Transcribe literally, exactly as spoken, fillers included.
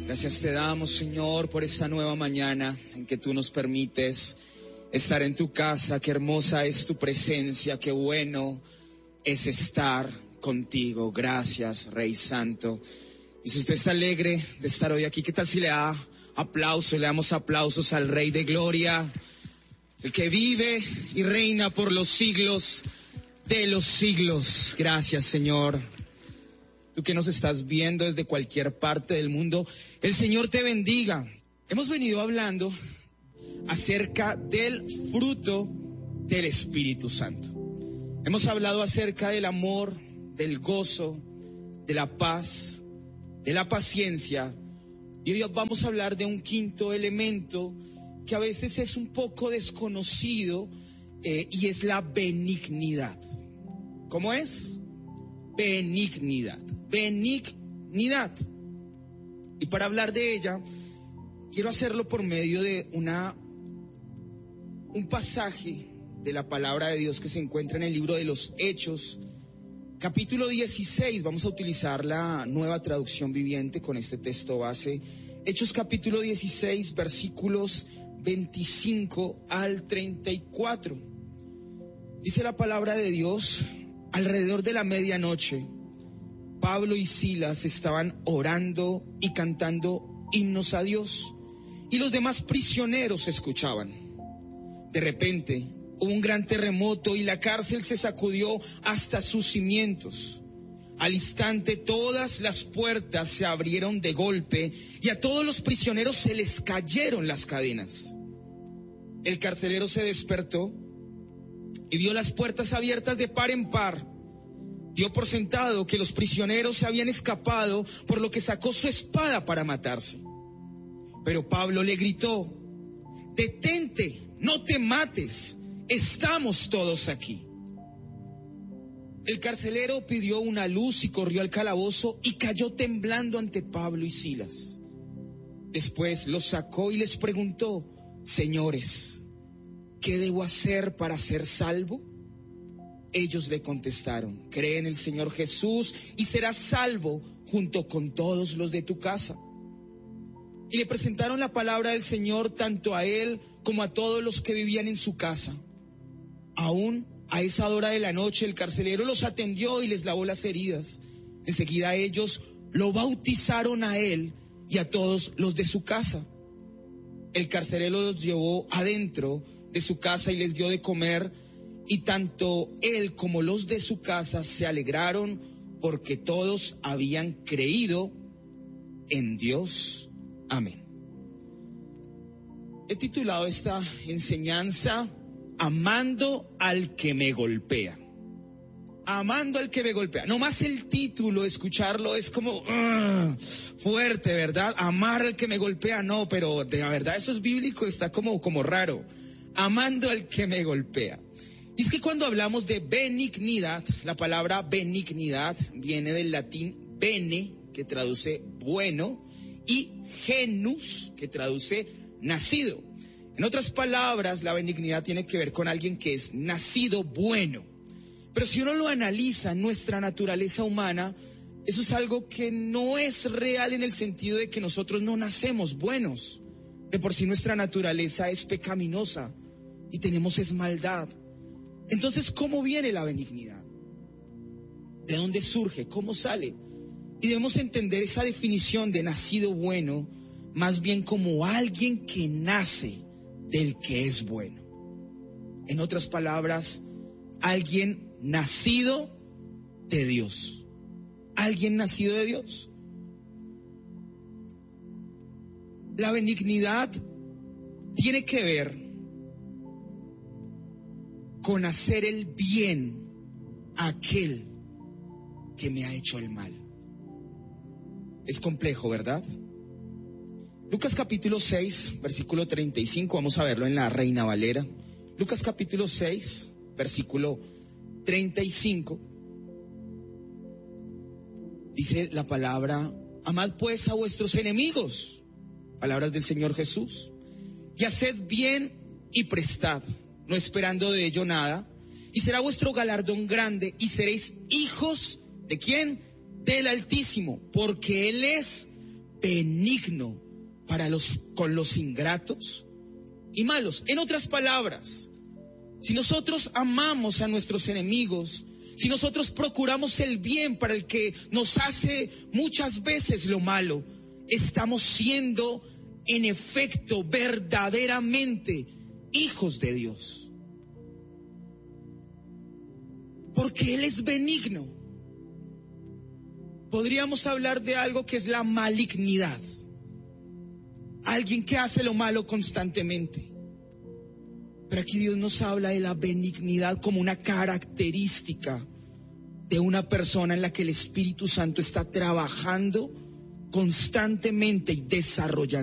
Gracias te damos, Señor, por esta nueva mañana en que tú nos permites estar en tu casa. Qué hermosa es tu presencia, qué bueno es estar contigo. Gracias, Rey Santo. Y si usted está alegre de estar hoy aquí, ¿qué tal si le da aplauso, le damos aplausos al Rey de Gloria, el que vive y reina por los siglos de los siglos? Gracias, Señor. Tú que nos estás viendo desde cualquier parte del mundo, el Señor te bendiga. Hemos venido hablando acerca del fruto del Espíritu Santo. Hemos hablado acerca del amor, del gozo, de la paz, de la paciencia. Y hoy vamos a hablar de un quinto elemento que a veces es un poco desconocido, eh, y es la benignidad. ¿Cómo es? Benignidad. Benignidad. Y para hablar de ella, quiero hacerlo por medio de una un pasaje de la palabra de Dios que se encuentra en el libro de los Hechos, capítulo dieciséis. Vamos a utilizar la Nueva Traducción Viviente con este texto base. Hechos capítulo dieciséis, versículos veinticinco al treinta y cuatro. Dice la palabra de Dios: alrededor de la medianoche, Pablo y Silas estaban orando y cantando himnos a Dios, y los demás prisioneros escuchaban. De repente, hubo un gran terremoto y la cárcel se sacudió hasta sus cimientos. Al instante, todas las puertas se abrieron de golpe y a todos los prisioneros se les cayeron las cadenas. El carcelero se despertó y vio las puertas abiertas de par en par. Dio por sentado que los prisioneros se habían escapado, por lo que sacó su espada para matarse. Pero Pablo le gritó: detente, no te mates, estamos todos aquí. El carcelero pidió una luz y corrió al calabozo y cayó temblando ante Pablo y Silas. Después los sacó y les preguntó: señores, ¿qué debo hacer para ser salvo? Ellos le contestaron: cree en el Señor Jesús y serás salvo junto con todos los de tu casa. Y le presentaron la palabra del Señor tanto a él como a todos los que vivían en su casa. Aún a esa hora de la noche el carcelero los atendió y les lavó las heridas. Enseguida ellos lo bautizaron a él y a todos los de su casa. El carcelero los llevó adentro de su casa y les dio de comer. Y tanto él como los de su casa se alegraron porque todos habían creído en Dios. Amén. He titulado esta enseñanza: amando al que me golpea. Amando al que me golpea. No más el título, escucharlo es como uh, fuerte, ¿verdad? Amar al que me golpea, no, pero de la verdad eso es bíblico, está como, como raro. Amando al que me golpea. Y es que cuando hablamos de benignidad, la palabra benignidad viene del latín bene, que traduce bueno, y genus, que traduce nacido. En otras palabras, la benignidad tiene que ver con alguien que es nacido bueno. Pero si uno lo analiza en nuestra naturaleza humana, eso es algo que no es real en el sentido de que nosotros no nacemos buenos. De por sí nuestra naturaleza es pecaminosa y tenemos es maldad. Entonces, ¿cómo viene la benignidad? ¿De dónde surge? ¿Cómo sale? Y debemos entender esa definición de nacido bueno más bien como alguien que nace del que es bueno. En otras palabras, alguien nacido de Dios. Alguien nacido de Dios. La benignidad tiene que ver con hacer el bien a aquel que me ha hecho el mal. Es complejo, ¿verdad? Lucas capítulo seis, versículo treinta y cinco, vamos a verlo en la Reina Valera. Lucas capítulo seis, versículo treinta y cinco. Dice la palabra: amad pues a vuestros enemigos, palabras del Señor Jesús, y haced bien y prestad, no esperando de ello nada, y será vuestro galardón grande, y seréis hijos ¿de quién? Del Altísimo, porque Él es benigno para los, con los ingratos y malos. En otras palabras, si nosotros amamos a nuestros enemigos, si nosotros procuramos el bien para el que nos hace muchas veces lo malo, estamos siendo en efecto verdaderamente hijos de Dios. Porque Él es benigno. Podríamos hablar de algo que es la malignidad. Alguien que hace lo malo constantemente. Pero aquí Dios nos habla de la benignidad como una característica de una persona en la que el Espíritu Santo está trabajando constantemente y desarrollando.